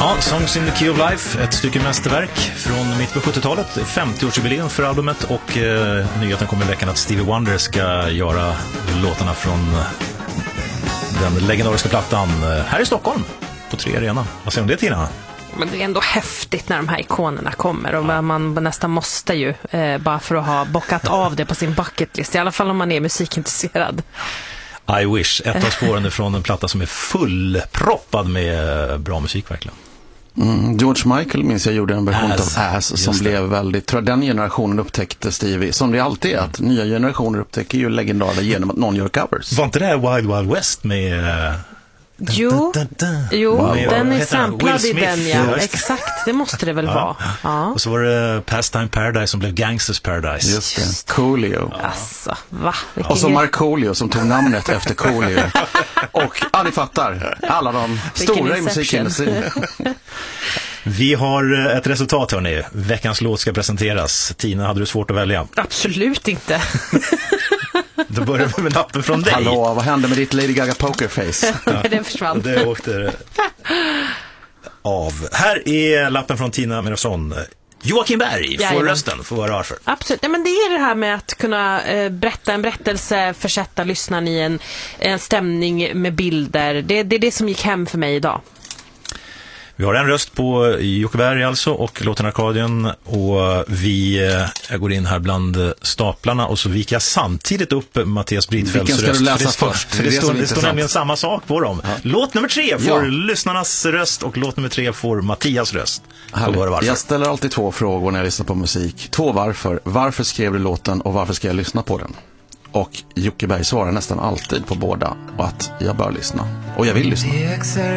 Ja, Songs in the Key of Life, ett stycke mästerverk från mitt på 70-talet, 50-årsjubileum för albumet, och nyheten kommer i veckan att Stevie Wonder ska göra låtarna från den legendariska plattan här i Stockholm på 3 Arena. Vad säger du om det, Tina? Men det är ändå häftigt när de här ikonerna kommer, och man nästan måste ju bara för att ha bockat av det på sin bucketlist, i alla fall om man är musikintresserad. I wish, ett av spåren från en platta som är fullproppad med bra musik verkligen. George Michael minns jag gjorde en version av Ass som blev väldigt, tror jag den generationen upptäckte Stevie, som det alltid är, att nya generationer upptäcker ju legendarer genom att någon gör covers. Var inte det här Wild Wild West med... Jo, den är samplad i den, ja. Exakt, det måste det väl vara. Ja. Och så var det Pastime Paradise som blev Gangsters Paradise. Just det, Coolio. Alltså, va? Och så Markoolio som tog namnet efter Coolio. Och ni fattar, alla de stora i musikindustrin. Vi har ett resultat, hörni. Veckans låt ska presenteras. Tina, hade du svårt att välja? Absolut inte. Då börjar vi med lappen från dig. Hallå, vad hände med ditt Lady Gaga pokerface? Det försvann. Det åkte av. Här är lappen från Tina Menason. Joakim Berg får rösten, får vara varför. Absolut, ja, men det är det här med att kunna berätta en berättelse, försätta lyssnaren i en stämning med bilder. Det är det som gick hem för mig idag. Vi har en röst på Jocke Berg alltså, och låten Arkadien, och jag går in här bland staplarna och så viker jag samtidigt upp Mattias Bridfeldts röst. Vilken ska du läsa först? För det står nämligen samma sak på dem. Ja. Låt nummer 3 får lyssnarnas röst och låt nummer 3 får Mattias röst. Jag ställer alltid 2 frågor när jag lyssnar på musik. 2 varför. Varför skrev du låten och varför ska jag lyssna på den? Och Jocke Berg svarar nästan alltid på båda, och att jag bör lyssna. Och jag vill lyssna.